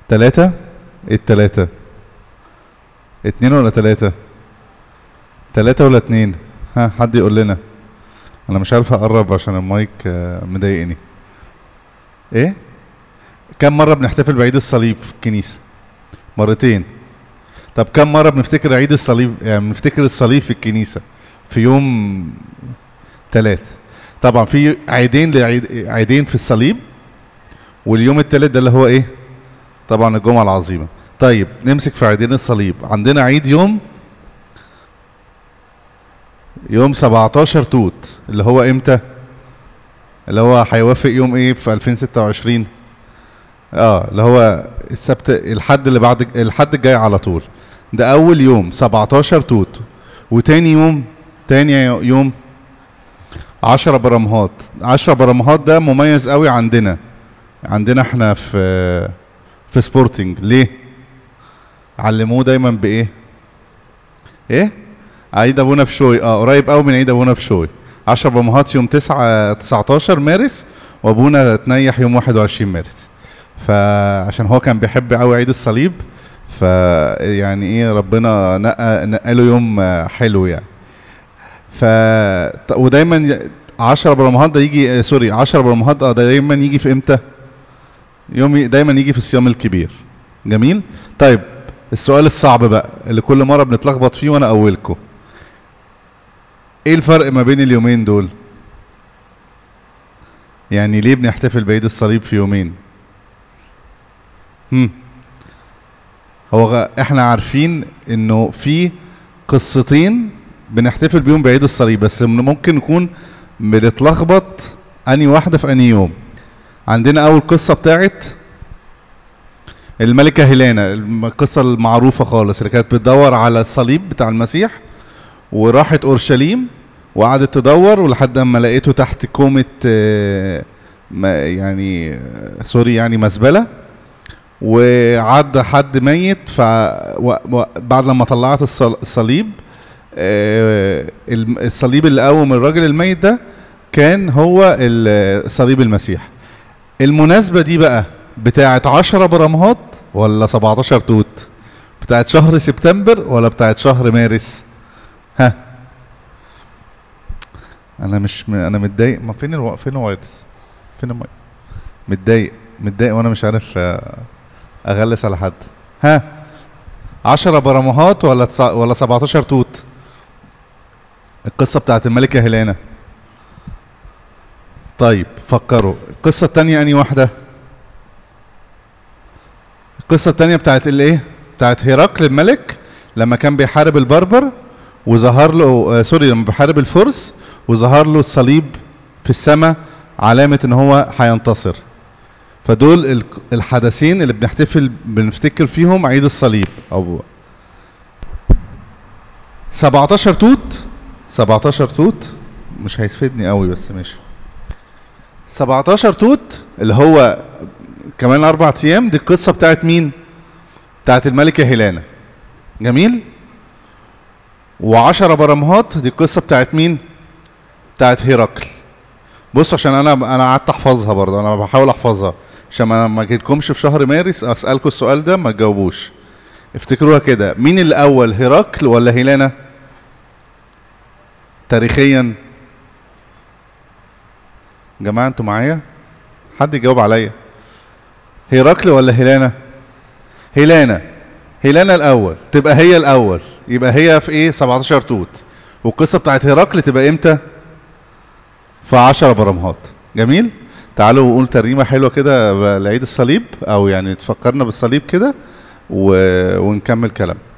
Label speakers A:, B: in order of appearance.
A: تلاتة؟ ايه التلاتة؟ اتنين ولا تلاتة؟ تلاتة ولا اتنين؟ ها حد يقول لنا. انا مش عارف اقرب عشان المايك مضايقني. ايه؟ كم مرة بنحتفل بعيد الصليب في الكنيسة؟ مرتين. طب كم مرة بنفتكر عيد الصليب، يعني بنفتكر الصليب في الكنيسة؟ في يوم تلات. طبعا في عيدين في الصليب، واليوم التالت ده اللي هو ايه؟ طبعا الجمعة العظيمة. طيب نمسك في عيدين الصليب. عندنا عيد يوم 17 توت، اللي هو امتى؟ اللي هو هيوافق يوم ايه في 2026؟ اللي هو السبت، الحد اللي بعد الحد الجاي على طول. ده اول يوم 17 توت. وتاني يوم 10 برمهات. 10 برمهات ده مميز قوي عندنا احنا في سبورتنج. ليه؟ علموه دايما بايه؟ ايه؟ عيد ابونا بشوي. قريب قوي من عيد ابونا بشوي. 10 برمهات يوم 19 مارس، وابونا تنيح يوم 21 مارس. فعشان هو كان بيحب قوي عيد الصليب، فيعني ايه ربنا نقله يوم حلو يعني. ودايما 10 برمهات ده يجي 10 برمهات ده دايما يجي في امتى؟ دايما يجي في الصيام الكبير. جميل. طيب السؤال الصعب بقى اللي كل مره بنتلخبط فيه وانا اولكم، ايه الفرق ما بين اليومين دول؟ يعني ليه بنحتفل بعيد الصليب في يومين؟ هو احنا عارفين انه في قصتين بنحتفل بيهم بعيد الصليب، بس ممكن نكون بنتلخبط اني واحده في اني يوم. عندنا اول قصه بتاعت الملكه هيلانا، القصه المعروفه خالص اللي كانت بتدور على الصليب بتاع المسيح، وراحت اورشليم وقعدت تدور ولحد ما لقيته تحت كومه يعني يعني مزبله، وعدى حد ميت. بعد لما طلعت الصليب، الصليب اللي قوم الراجل الميت ده كان هو صليب المسيح. المناسبة دي بقى بتاعت 10 برمهات ولا 17 توت؟ بتاعت شهر سبتمبر ولا بتاعت شهر مارس؟ ها؟ انا متضايق. ما فين الوايرس؟ فين المايك؟ متضايق وانا مش عارف اغلس على حد. ها؟ 10 برمهات ولا 17 توت؟ القصة بتاعت الملكة هيلانا. طيب فكروا، القصة التانية انهي واحدة؟ القصة التانية بتاعت الايه؟ بتاعت هرقل الملك لما كان بيحارب البربر وظهر له لما بيحارب الفرس وظهر له الصليب في السماء علامة ان هو هينتصر. فدول الحدثين اللي بنفتكر فيهم عيد الصليب. او 17 توت مش هيفيدني قوي بس ماشي. 17 توت اللي هو كمان 4 ايام، دي القصه بتاعت مين؟ بتاعت الملكه هيلانا. جميل. و10 برمهات دي القصه بتاعت مين؟ بتاعت هرقل. بص عشان انا قعدت احفظها برضه، انا بحاول احفظها عشان ما اجيلكمش في شهر مارس اسالكم السؤال ده ما تجاوبوش. افتكروها كده، مين الاول، هرقل ولا هيلانا تاريخيا؟ جماعه انتوا معايا؟ حد يجاوب عليا. هرقل ولا هيلانا؟ هيلانا الاول، تبقى هي الاول، يبقى هي في ايه؟ 17 توت. والقصه بتاعت هرقل تبقى امتى؟ في 10 برمهات. جميل. تعالوا نقول ترنيمه حلوه كده لعيد الصليب، او يعني تفكرنا بالصليب كده ونكمل كلام.